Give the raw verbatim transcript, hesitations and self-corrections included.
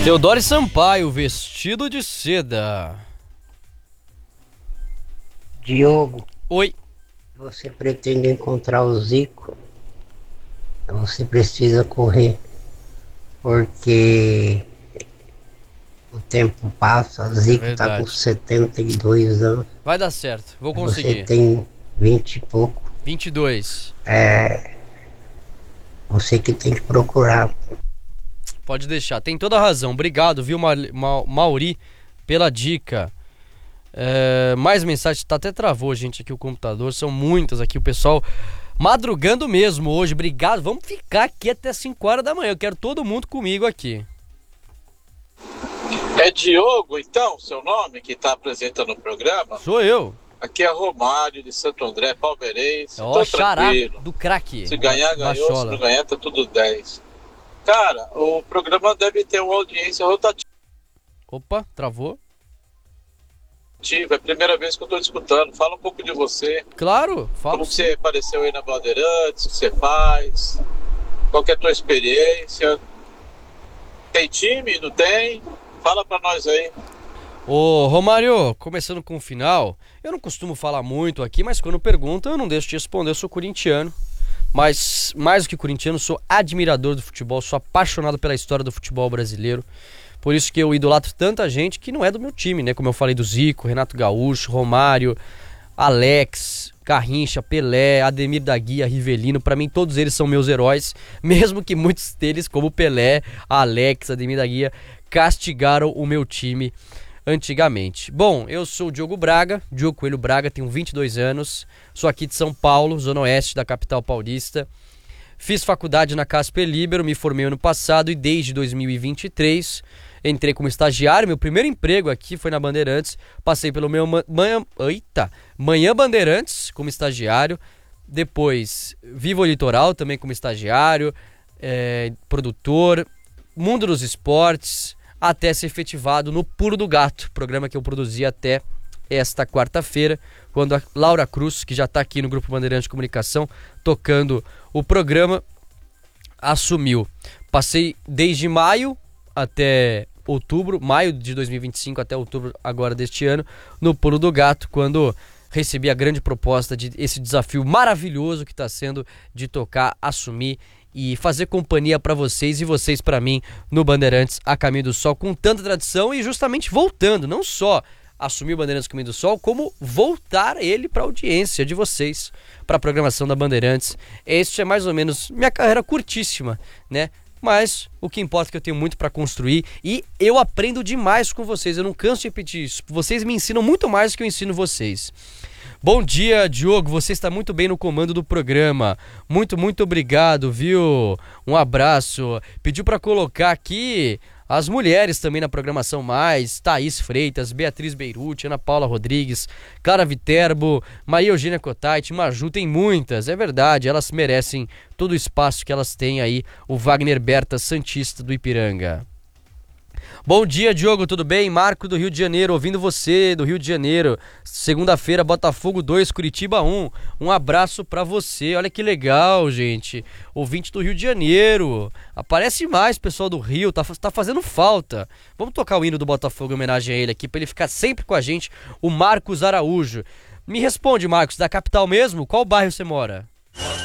Teodoro Sampaio, Vestido de Seda. Diogo, Oi. você pretende encontrar o Zico? Você precisa correr, porque o tempo passa. O Zico está com Verdade. setenta e dois anos. Vai dar certo, vou Você conseguir. tem vinte e pouco. vinte e dois. É você que tem que procurar. Pode deixar, tem toda a razão. Obrigado, viu, Ma Ma Mauri, pela dica. É, mais mensagens, tá até travou, gente, aqui o computador. São muitas aqui, o pessoal madrugando mesmo hoje. Obrigado, vamos ficar aqui até cinco horas da manhã. Eu quero todo mundo comigo aqui. É Diogo, então, seu nome, que está apresentando o programa? Sou eu. Aqui é Romário, de Santo André, palmeirense. Ó, Tô xará tranquilo. do craque. Se ganhar, ganhou. Bachola. Se não ganhar, tá tudo dez. Cara, o programa deve ter uma audiência rotativa. Opa, travou. É a primeira vez que eu tô escutando. Fala um pouco de você. Claro, fala. Como que você apareceu aí na Bandeirantes, o que você faz, qual que é a tua experiência. Tem time, não tem? Fala pra nós aí. Ô, Romário, começando com o final, eu não costumo falar muito aqui, mas quando perguntam eu não deixo de responder. Eu sou corintiano, mas mais do que corintiano, sou admirador do futebol, sou apaixonado pela história do futebol brasileiro. Por isso que eu idolatro tanta gente que não é do meu time, né? Como eu falei do Zico, Renato Gaúcho, Romário, Alex, Garrincha, Pelé, Ademir da Guia, Rivelino. Pra mim todos eles são meus heróis, mesmo que muitos deles, como Pelé, Alex, Ademir da Guia, castigaram o meu time antigamente. Bom, eu sou o Diogo Braga, Diogo Coelho Braga, tenho vinte e dois anos, sou aqui de São Paulo, zona oeste da capital paulista. Fiz faculdade na Casper Libero, me formei ano passado e desde dois mil e vinte e três entrei como estagiário. Meu primeiro emprego aqui foi na Bandeirantes, passei pelo meu manhã, eita, manhã Bandeirantes como estagiário, depois Vivo Litoral também como estagiário, é, produtor, Mundo dos Esportes, até ser efetivado no Pulo do Gato, programa que eu produzi até esta quarta-feira, quando a Laura Cruz, que já está aqui no Grupo Bandeirantes de Comunicação, tocando o programa, assumiu. Passei desde maio até outubro, maio de dois mil e vinte e cinco até outubro agora deste ano, no Pulo do Gato, quando recebi a grande proposta de esse desafio maravilhoso que está sendo de tocar, assumir e fazer companhia para vocês e vocês para mim no Bandeirantes a Caminho do Sol, com tanta tradição e justamente voltando, não só assumir o Bandeirantes Caminho do Sol, como voltar ele para a audiência de vocês, para a programação da Bandeirantes. Este é mais ou menos minha carreira curtíssima, né? Mas o que importa é que eu tenho muito para construir e eu aprendo demais com vocês, eu não canso de repetir isso. Vocês me ensinam muito mais do que eu ensino vocês. Bom dia, Diogo, você está muito bem no comando do programa. Muito, muito obrigado, viu? Um abraço. Pediu para colocar aqui as mulheres também na programação mais. Thaís Freitas, Beatriz Beirute, Ana Paula Rodrigues, Clara Viterbo, Maria Eugênia Cotait, Maju, tem muitas, é verdade. Elas merecem todo o espaço que elas têm aí. O Wagner Berta, Santista do Ipiranga. Bom dia, Diogo, tudo bem? Marco do Rio de Janeiro, ouvindo você do Rio de Janeiro. Segunda-feira, Botafogo dois, Curitiba um. Um abraço pra você, olha que legal, gente. Ouvinte do Rio de Janeiro. Aparece mais, pessoal do Rio, tá, tá fazendo falta. Vamos tocar o hino do Botafogo em homenagem a ele aqui, pra ele ficar sempre com a gente, o Marcos Araújo. Me responde, Marcos, da capital mesmo? Qual bairro você mora?